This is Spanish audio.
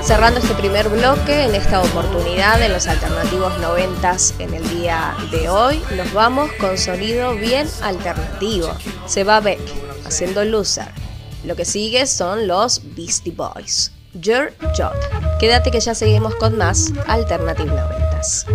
Cerrando este primer bloque, en esta oportunidad en los alternativos 90s en el día de hoy, nos vamos con sonido bien alternativo. Se va Beck haciendo Loser. Lo que sigue son los Beastie Boys. Your Job. Quédate que ya seguimos con más Alternative 90s.